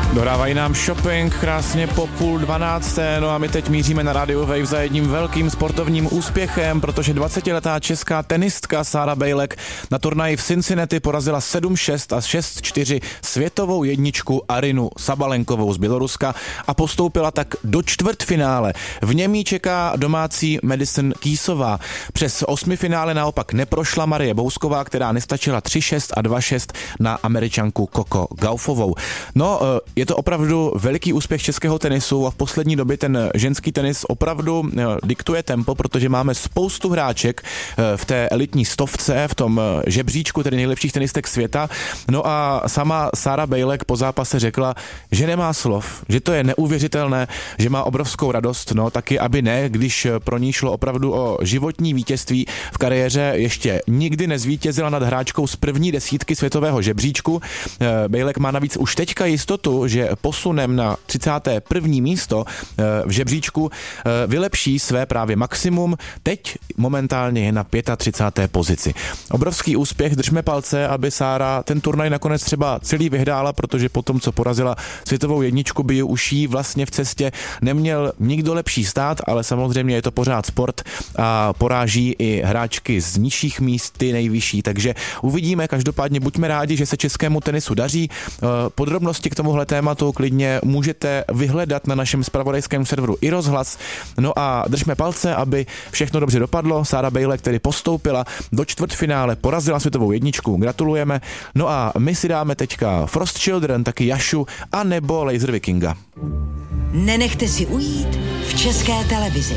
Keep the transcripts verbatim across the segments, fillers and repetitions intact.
Dohrávají nám Shopping krásně po půl dvanácté, no a my teď míříme na Radio Wave za jedním velkým sportovním úspěchem, protože dvacetiletá česká tenistka Sara Bejlek na turnaji v Cincinnati porazila sedm šest a šest čtyři světovou jedničku Arinu Sabalenkovou z Běloruska a postoupila tak do čtvrtfinále. V něm jí čeká domácí Madison Keysová. Přes osmifinále naopak neprošla Marie Bousková, která nestačila tři šest a dva šest na Američanku Coco Gaufovou. No, je to opravdu veliký úspěch českého tenisu a v poslední době ten ženský tenis opravdu diktuje tempo, protože máme spoustu hráček v té elitní stovce, v tom žebříčku tedy nejlepších tenistek světa. No a sama Sara Bejlek po zápase řekla, že nemá slov, že to je neuvěřitelné, že má obrovskou radost, no taky aby ne, když pro ní šlo opravdu o životní vítězství. V kariéře ještě nikdy nezvítězila nad hráčkou z první desítky světového žebříčku. Bejlek má navíc už teďka jistotu, že posunem na třicáté první místo v žebříčku vylepší své právě maximum. Teď momentálně je na třicáté páté pozici. Obrovský úspěch, držme palce, aby Sára ten turnaj nakonec třeba celý vyhrála, protože potom, co porazila světovou jedničku, by už jí vlastně v cestě neměl nikdo lepší stát, ale samozřejmě je to pořád sport a poráží i hráčky z nižších míst, ty nejvyšší, takže uvidíme, každopádně buďme rádi, že se českému tenisu daří. Podrobnosti k tomuhle tématu klidně můžete vyhledat na našem zpravodajském serveru i rozhlas. No a držme palce, aby všechno dobře dopadlo. Sara Bejlek tedy postoupila do čtvrtfinále, porazila světovou jedničku, gratulujeme. No a my si dáme teďka Frost Children, taky Jašu a nebo Laser Vikinga. Nenechte si ujít v České televizi.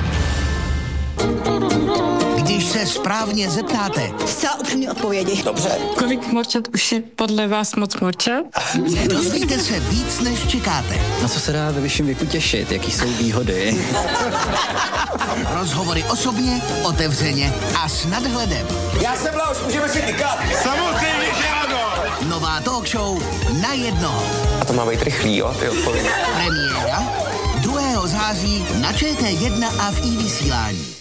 Když se správně zeptáte, zcela upřímné odpovědi. Dobře. Kolik morčat už je podle vás moc morčat? Dozvíte se víc, než čekáte. Na co se dá ve vyšším věku těšit? Jaký jsou výhody? Rozhovory osobně, otevřeně a s nadhledem. Já jsem Blaus, můžeme si tykat. Samozřejmě, že ano. Nová talk show na jednoho. A to má být rychlý, jo, ty odpovědi. Premiéra druhého září na Č T jedna a v i vysílání.